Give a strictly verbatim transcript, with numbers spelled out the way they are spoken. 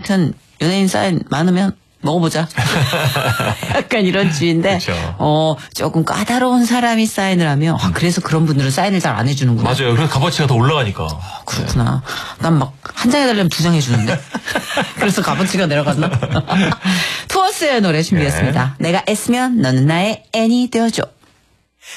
아무튼 연예인 사인 많으면 먹어보자. 약간 이런 주의인데, 그쵸. 어, 조금 까다로운 사람이 사인을 하면, 아, 그래서 그런 분들은 사인을 잘 안 해주는구나. 맞아요. 그래서 값어치가 더 올라가니까. 그렇구나. 난 막 한 장 해달라면 두 장 해주는데. 그래서 값어치가 내려갔나? 투어스의 노래 준비했습니다. 네. 내가 애쓰면 너는 나의 애니 되어줘.